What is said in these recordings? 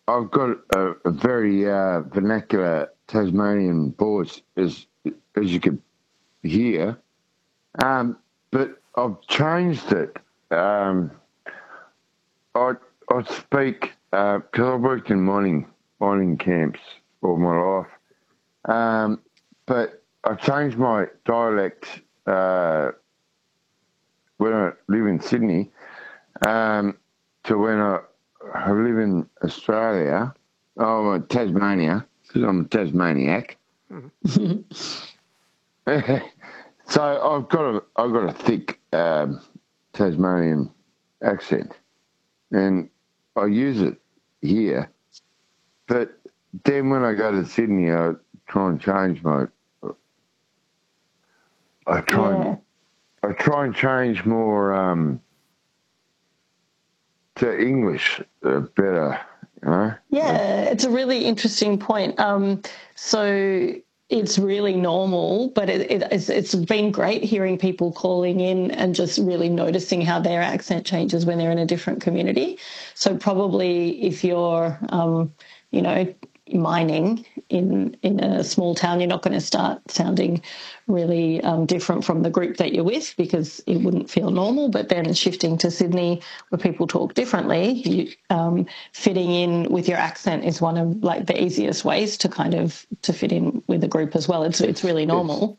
I've got a very vernacular Tasmanian voice, as you could hear, but I've changed it. I I speak because I've worked in mining camps all my life, but I changed my dialect when I live in Sydney to when I live in Australia. Oh, Tasmania, because I'm a Tasmaniac. So I've got a thick Tasmanian accent, and I use it here. But then when I go to Sydney, I try and change my. I try and I try and change more to English better. You know? Yeah, it's a really interesting point. So it's really normal, but it's been great hearing people calling in and just really noticing how their accent changes when they're in a different community. So probably if you're, you know, mining in a small town, you're not going to start sounding really different from the group that you're with because it wouldn't feel normal. But then shifting to Sydney where people talk differently, fitting in with your accent is one of like the easiest ways to kind of to fit in with the group as well. It's really normal.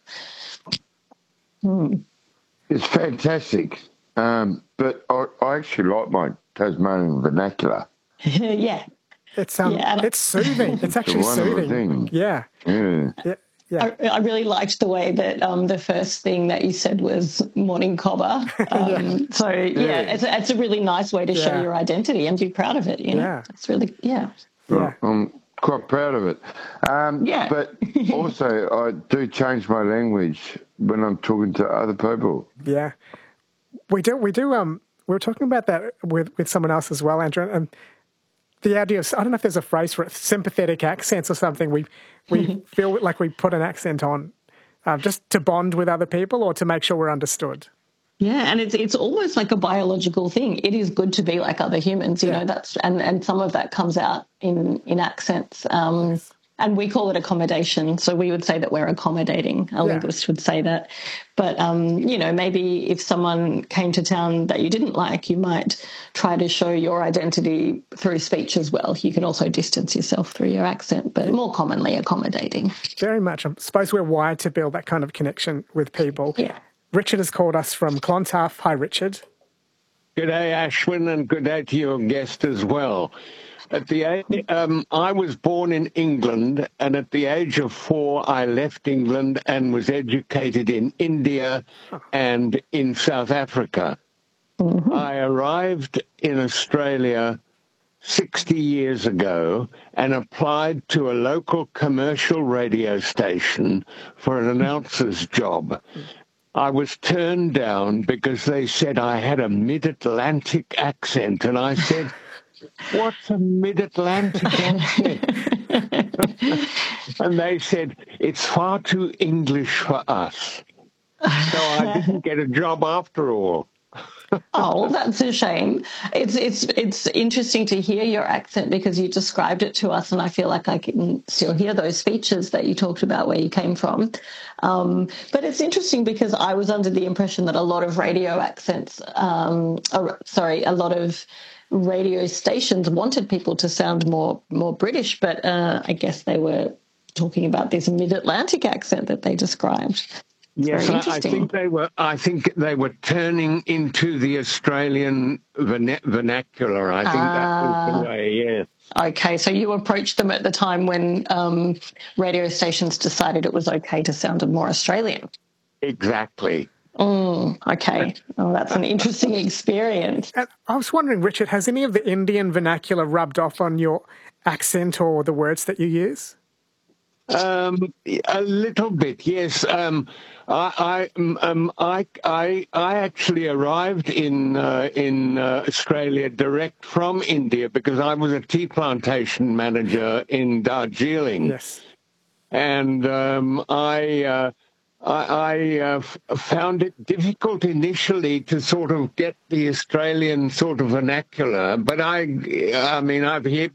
It's fantastic. But I actually like my Tasmanian vernacular. Yeah. It's soothing. It's actually It's a wonderful soothing. thing. Yeah. I really liked the way that the first thing that you said was morning cobber. So it's a really nice way to show your identity and be proud of it. You know, it's really I'm quite proud of it. But also I do change my language when I'm talking to other people. Yeah, we do. We were talking about that with someone else as well, Andrew, and the idea of, I don't know if there's a phrase for it, sympathetic accents or something. We feel like we put an accent on just to bond with other people or to make sure we're understood. Yeah, and it's almost like a biological thing. It is good to be like other humans, you know. That's and some of that comes out in accents. And we call it accommodation. So we would say that we're accommodating. A linguist would say that. But, you know, maybe if someone came to town that you didn't like, you might try to show your identity through speech as well. You can also distance yourself through your accent, but more commonly accommodating. Very much. I suppose we're wired to build that kind of connection with people. Yeah. Richard has called us from Clontarf. Hi, Richard. Good day, Ashwin, and good day to your guest as well. I was born in England, and at the age of 4, I left England and was educated in India and in South Africa. Mm-hmm. I arrived in Australia 60 years ago and applied to a local commercial radio station for an announcer's job. I was turned down because they said I had a mid-Atlantic accent, and I said, "What's a mid-Atlantic accent?" And they said, "It's far too English for us." So I didn't get a job after all. Oh, that's a shame. It's interesting to hear your accent because you described it to us, and I feel like I can still hear those features that you talked about where you came from. But it's interesting because I was under the impression that a lot of radio accents, a lot of radio stations wanted people to sound more British, but I guess they were talking about this mid-Atlantic accent that they described. Yes, I think they were turning into the Australian vernacular. I think that was the way. Yeah. Okay, so you approached them at the time when radio stations decided it was okay to sound more Australian. Exactly. Okay. Oh, that's an interesting experience. I was wondering, Richard, has any of the Indian vernacular rubbed off on your accent or the words that you use? A little bit, yes. I actually arrived in Australia direct from India because I was a tea plantation manager in Darjeeling. Yes, and I found it difficult initially to sort of get the Australian sort of vernacular, but I mean, I've